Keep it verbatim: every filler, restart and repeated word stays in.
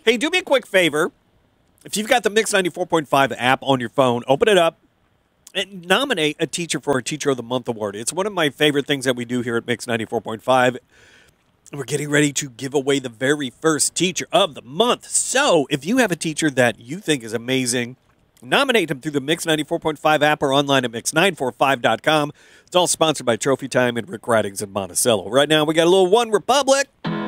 Hey, do me a quick favor. If you've got the Mix ninety-four point five app on your phone, open it up and nominate a teacher for our Teacher of the Month award. It's one of my favorite things that we do here at Mix ninety-four point five. We're getting ready to give away the very first Teacher of the Month. So if you have a teacher that you think is amazing, nominate them through the Mix ninety-four point five app or online at mix nine four five dot com. It's all sponsored by Trophy Time and Rick Ridings in Monticello. Right now, we got a little One Republic.